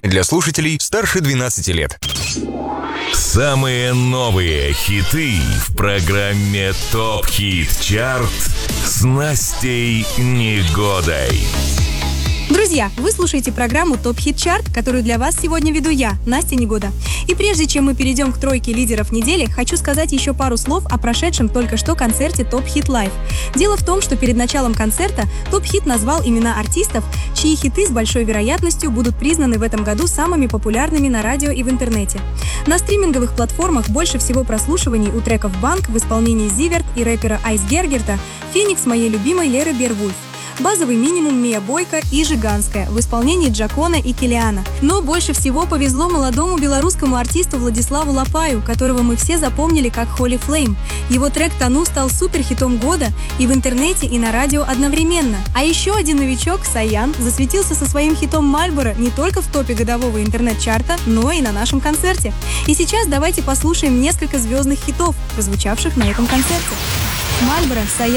Для слушателей старше 12 лет. Самые новые хиты в программе ТОП Хит Чарт с Настей Негодой. Друзья, вы слушаете программу ТОП Хит Чарт, которую для вас сегодня веду я, Настя Негода. И прежде чем мы перейдем к тройке лидеров недели, хочу сказать еще пару слов о прошедшем только что концерте ТОП Хит Лайв. Дело в том, что перед началом концерта ТОП Хит назвал имена артистов, чьи хиты с большой вероятностью будут признаны в этом году самыми популярными на радио и в интернете. На стриминговых платформах больше всего прослушиваний у треков «Банк» в исполнении Зиверт и рэпера Айс Гергерта, «Феникс» моей любимой Леры Бервульф, «Базовый минимум» Мия Бойко и «Жиганская» в исполнении Джакона и Килиана. Но больше всего повезло молодому белорусскому артисту Владиславу Лапаю, которого мы все запомнили как Holy Flame. Его трек «Тону» стал суперхитом года и в интернете, и на радио одновременно. А еще один новичок, Саян, засветился со своим хитом «Мальборо» не только в топе годового интернет-чарта, но и на нашем концерте. И сейчас давайте послушаем несколько звездных хитов, прозвучавших на этом концерте. «Мальборо», Саян.